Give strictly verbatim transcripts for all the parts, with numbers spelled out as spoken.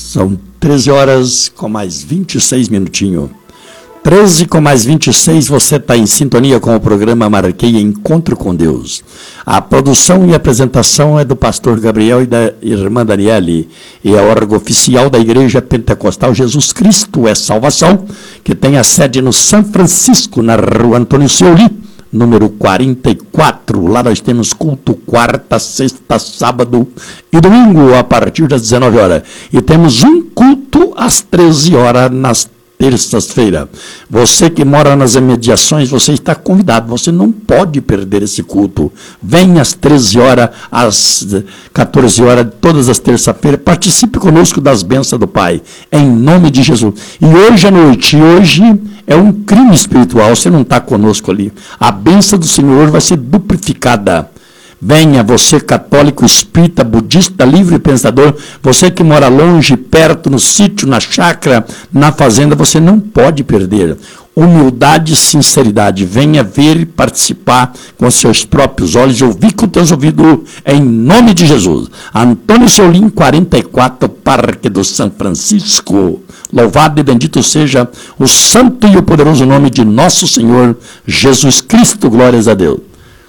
São treze horas com mais vinte e seis minutinhos. treze com mais vinte e seis, você está em sintonia com o programa Marquei Encontro com Deus. A produção e apresentação é do pastor Gabriel e da irmã Daniele, e é órgão oficial da Igreja Pentecostal Jesus Cristo é Salvação, que tem a sede no São Francisco, na rua Antônio Seuli, número quarenta e quatro. Lá nós temos culto quarta, sexta, sábado e domingo a partir das dezenove horas. E temos um culto às treze horas nas terças-feiras. Você que mora nas imediações, você está convidado, você não pode perder esse culto. Venha às treze horas, às quatorze horas, todas as terças-feiras, participe conosco das bênçãos do Pai, em nome de Jesus. E hoje à noite, hoje é um crime espiritual, você não está conosco ali. A bênção do Senhor vai ser duplicada. Venha, você católico, espírita, budista, livre pensador, você que mora longe, perto, no sítio, na chácara, na fazenda, você não pode perder. Humildade e sinceridade, venha ver e participar com seus próprios olhos, ouvir com teus ouvidos, em nome de Jesus. Antônio Seolim, quarenta e quatro, Parque do São Francisco. Louvado e bendito seja o santo e o poderoso nome de nosso Senhor Jesus Cristo, glórias a Deus.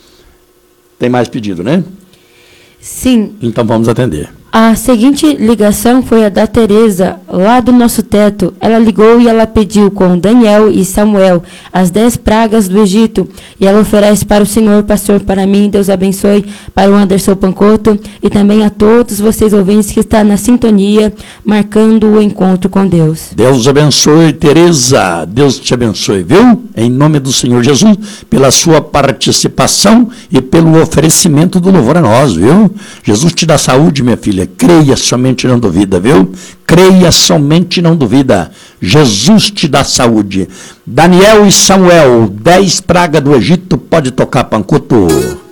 Tem mais pedido, né? Sim. Então vamos atender. A seguinte ligação foi a da Tereza, lá do nosso teto. Ela ligou e ela pediu com Daniel e Samuel as dez pragas do Egito. E ela oferece para o Senhor, pastor, para mim, Deus abençoe, para o Anderson Pancoto e também a todos vocês ouvintes que estão na sintonia, marcando o encontro com Deus. Deus abençoe, Tereza. Deus te abençoe, viu? Em nome do Senhor Jesus, pela sua participação e pelo oferecimento do louvor a nós, viu? Jesus te dá saúde, minha filha. Creia, somente não duvida, viu? Creia, somente não duvida. Jesus te dá saúde. Daniel e Samuel, dez pragas do Egito, pode tocar, Pancoto.